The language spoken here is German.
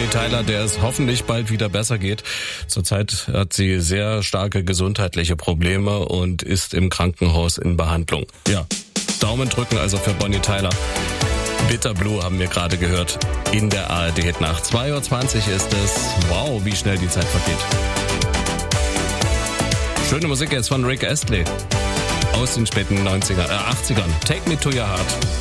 Bonnie Tyler, der es hoffentlich bald wieder besser geht. Zurzeit hat sie sehr starke gesundheitliche Probleme und ist im Krankenhaus in Behandlung. Ja, Daumen drücken also für Bonnie Tyler. Bitter Blue haben wir gerade gehört in der ARD Nacht. 2:20 Uhr ist es. Wow, wie schnell die Zeit vergeht. Schöne Musik jetzt von Rick Astley aus den späten 80ern. Take Me to Your Heart.